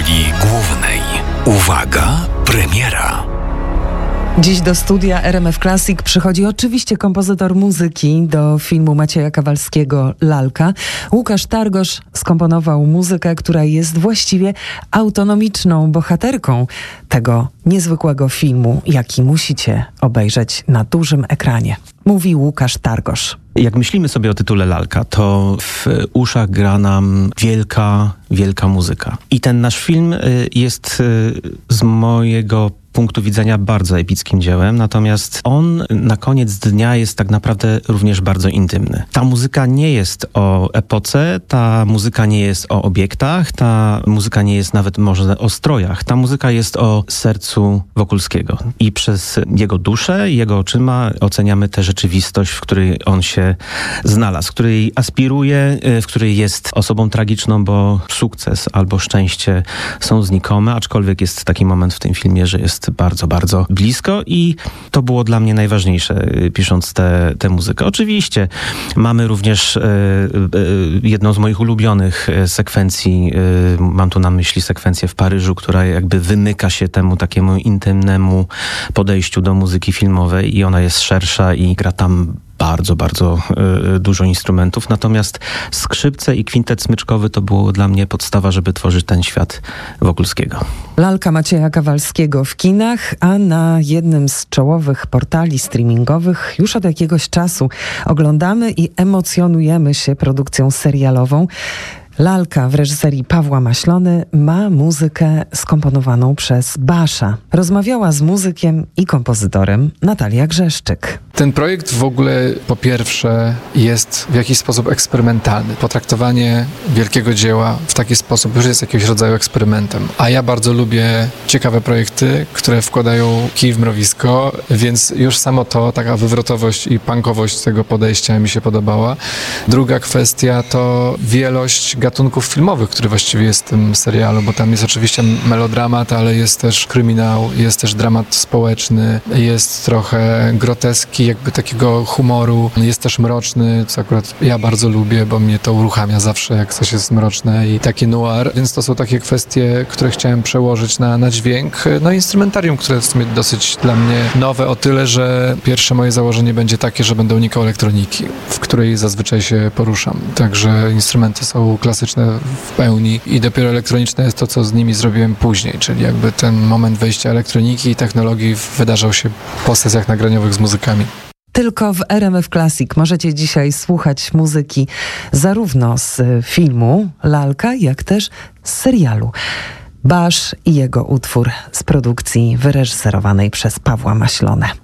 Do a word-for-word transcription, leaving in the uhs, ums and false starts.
roli głównej. Uwaga, premiera. Dziś do studia R M F Classic przychodzi oczywiście kompozytor muzyki do filmu Macieja Kawalskiego Lalka. Łukasz Targosz skomponował muzykę, która jest właściwie autonomiczną bohaterką tego niezwykłego filmu, jaki musicie obejrzeć na dużym ekranie. Mówi Łukasz Targosz. Jak myślimy sobie o tytule Lalka, to w uszach gra nam wielka, wielka muzyka. I ten nasz film jest z mojego punktu widzenia bardzo epickim dziełem, natomiast on na koniec dnia jest tak naprawdę również bardzo intymny. Ta muzyka nie jest o epoce, ta muzyka nie jest o obiektach, ta muzyka nie jest nawet może o strojach. Ta muzyka jest o sercu Wokulskiego. I przez jego duszę, jego oczyma oceniamy tę rzeczywistość, w której on się znalazł, w której aspiruje, w której jest osobą tragiczną, bo sukces albo szczęście są znikome, aczkolwiek jest taki moment w tym filmie, że jest bardzo, bardzo blisko i to było dla mnie najważniejsze, pisząc tę muzykę. Oczywiście mamy również e, e, jedną z moich ulubionych sekwencji, e, mam tu na myśli sekwencję w Paryżu, która jakby wymyka się temu takiemu intymnemu podejściu do muzyki filmowej i ona jest szersza i gra tam bardzo, bardzo y, dużo instrumentów. Natomiast skrzypce i kwintet smyczkowy to było dla mnie podstawa, żeby tworzyć ten świat Wokulskiego. Lalka Macieja Kawalskiego w kinach, a na jednym z czołowych portali streamingowych już od jakiegoś czasu oglądamy i emocjonujemy się produkcją serialową. Lalka w reżyserii Pawła Maślony ma muzykę skomponowaną przez Basza. Rozmawiała z muzykiem i kompozytorem Natalia Grzeszczyk. Ten projekt w ogóle po pierwsze jest w jakiś sposób eksperymentalny. Potraktowanie wielkiego dzieła w taki sposób już jest jakiegoś rodzaju eksperymentem. A ja bardzo lubię ciekawe projekty, które wkładają kij w mrowisko, więc już samo to, taka wywrotowość i punkowość tego podejścia mi się podobała. Druga kwestia to wielość gatunków filmowych, który właściwie jest w tym serialu, bo tam jest oczywiście melodramat, ale jest też kryminał, jest też dramat społeczny, jest trochę groteski, jakby takiego humoru, jest też mroczny, co akurat ja bardzo lubię, bo mnie to uruchamia zawsze, jak coś jest mroczne i taki noir, więc to są takie kwestie, które chciałem przełożyć na, na dźwięk. No i instrumentarium, które jest w sumie dosyć dla mnie nowe o tyle, że pierwsze moje założenie będzie takie, że będę unikał elektroniki, w której zazwyczaj się poruszam. Także instrumenty są klasyczne w pełni i dopiero elektroniczne jest to, co z nimi zrobiłem później, czyli jakby ten moment wejścia elektroniki i technologii wydarzał się po sesjach nagraniowych z muzykami. Tylko w R M F Classic możecie dzisiaj słuchać muzyki zarówno z filmu Lalka, jak też z serialu Basz i jego utwór z produkcji wyreżyserowanej przez Pawła Maślonę.